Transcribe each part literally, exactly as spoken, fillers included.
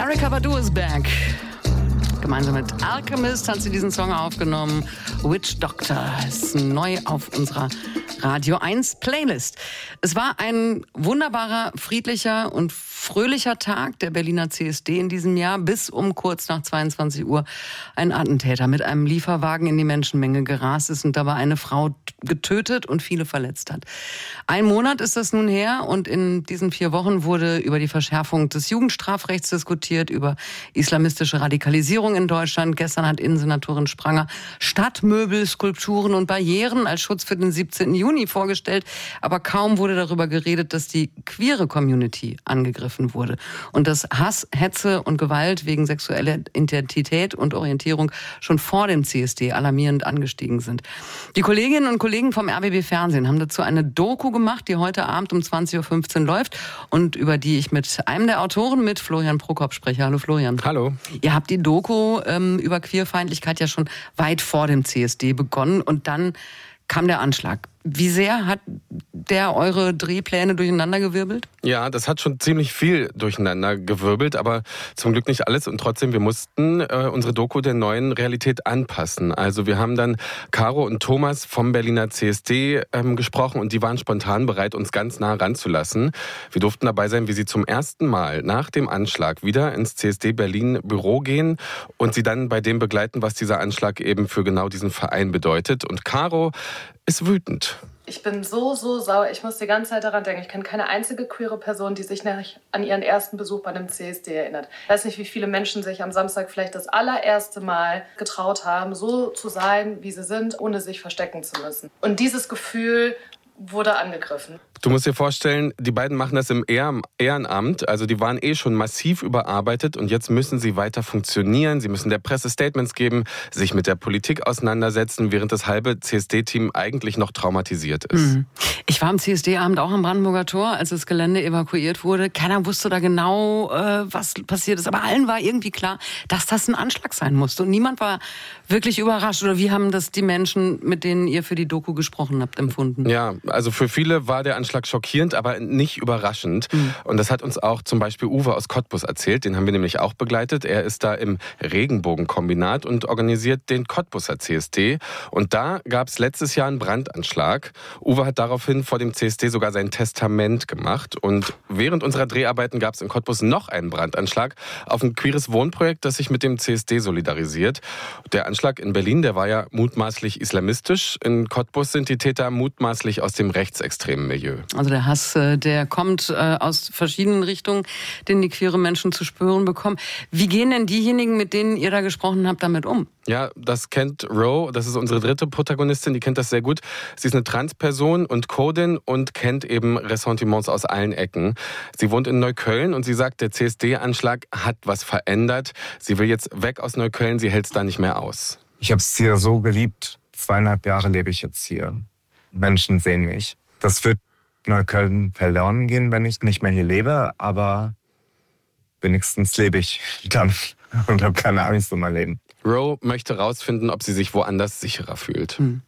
Erykah Badu is back. Gemeinsam mit Alchemist hat sie diesen Song aufgenommen. Witch Doctor ist neu auf unserer Radio eins Playlist. Es war ein wunderbarer, friedlicher und fröhlicher Tag der Berliner C S D in diesem Jahr, bis um kurz nach zweiundzwanzig Uhr ein Attentäter mit einem Lieferwagen in die Menschenmenge gerast ist und dabei eine Frau getötet und viele verletzt hat. Ein Monat ist das nun her und in diesen vier Wochen wurde über die Verschärfung des Jugendstrafrechts diskutiert, über islamistische Radikalisierung in Deutschland. Gestern hat Innensenatorin Spranger Stadtmöbel, Skulpturen und Barrieren als Schutz für den siebzehnten Juni vorgestellt. Aber kaum wurde darüber geredet, dass die queere Community angegriffen wurde. Und dass Hass, Hetze und Gewalt wegen sexueller Identität und Orientierung schon vor dem C S D alarmierend angestiegen sind. Die Kolleginnen und Kollegen vom R B B Fernsehen haben dazu eine Doku gemacht, die heute Abend um zwanzig Uhr fünfzehn läuft und über die ich mit einem der Autoren, mit Florian Prokop, spreche. Hallo Florian. Hallo. Ihr habt die Doku ähm, über Queerfeindlichkeit ja schon weit vor dem C S D begonnen und dann kam der Anschlag. Wie sehr hat der eure Drehpläne durcheinandergewirbelt? Ja, das hat schon ziemlich viel durcheinandergewirbelt, aber zum Glück nicht alles. Und trotzdem, wir mussten äh, unsere Doku der neuen Realität anpassen. Also wir haben dann Caro und Thomas vom Berliner C S D ähm, gesprochen und die waren spontan bereit, uns ganz nah ranzulassen. Wir durften dabei sein, wie sie zum ersten Mal nach dem Anschlag wieder ins C S D Berlin Büro gehen und sie dann bei dem begleiten, was dieser Anschlag eben für genau diesen Verein bedeutet. Und Caro ist wütend. Ich bin so, so sauer. Ich muss die ganze Zeit daran denken. Ich kenne keine einzige queere Person, die sich nicht an ihren ersten Besuch bei einem C S D erinnert. Ich weiß nicht, wie viele Menschen sich am Samstag vielleicht das allererste Mal getraut haben, so zu sein, wie sie sind, ohne sich verstecken zu müssen. Und dieses Gefühl wurde angegriffen. Du musst dir vorstellen, die beiden machen das im Ehrenamt, also die waren eh schon massiv überarbeitet und jetzt müssen sie weiter funktionieren, sie müssen der Presse Statements geben, sich mit der Politik auseinandersetzen, während das halbe C S D-Team eigentlich noch traumatisiert ist. Ich war am C S D-Abend auch am Brandenburger Tor, als das Gelände evakuiert wurde. Keiner wusste da genau, was passiert ist, aber allen war irgendwie klar, dass das ein Anschlag sein musste und niemand war wirklich überrascht. Oder wie haben das die Menschen, mit denen ihr für die Doku gesprochen habt, empfunden? Ja, also für viele war der Anschlag schockierend, aber nicht überraschend. Mhm. Und das hat uns auch zum Beispiel Uwe aus Cottbus erzählt. Den haben wir nämlich auch begleitet. Er ist da im Regenbogenkombinat und organisiert den Cottbuser C S D. Und da gab es letztes Jahr einen Brandanschlag. Uwe hat daraufhin vor dem C S D sogar sein Testament gemacht. Und während unserer Dreharbeiten gab es in Cottbus noch einen Brandanschlag auf ein queeres Wohnprojekt, das sich mit dem C S D solidarisiert. Der Anschlag in Berlin, der war ja mutmaßlich islamistisch. In Cottbus sind die Täter mutmaßlich aus dem rechtsextremen Milieu. Also der Hass, der kommt aus verschiedenen Richtungen, den die queere Menschen zu spüren bekommen. Wie gehen denn diejenigen, mit denen ihr da gesprochen habt, damit um? Ja, das kennt Ro, das ist unsere dritte Protagonistin, die kennt das sehr gut. Sie ist eine Transperson und Codin und kennt eben Ressentiments aus allen Ecken. Sie wohnt in Neukölln und sie sagt, der C S D-Anschlag hat was verändert. Sie will jetzt weg aus Neukölln, sie hält es da nicht mehr aus. Ich habe es hier so geliebt. Zweieinhalb Jahre lebe ich jetzt hier. Menschen sehen mich. Das wird Neukölln verloren gehen, wenn ich nicht mehr hier lebe, aber wenigstens lebe ich dann und habe keine Angst um mein Leben. Ro möchte rausfinden, ob sie sich woanders sicherer fühlt. Hm.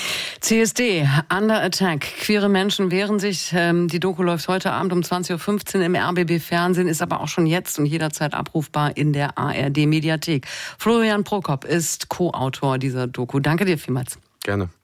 C S D, Under Attack. Queere Menschen wehren sich. Die Doku läuft heute Abend um zwanzig Uhr fünfzehn im R B B Fernsehen, ist aber auch schon jetzt und jederzeit abrufbar in der A R D Mediathek. Florian Prokop ist Co-Autor dieser Doku. Danke dir vielmals. Gerne.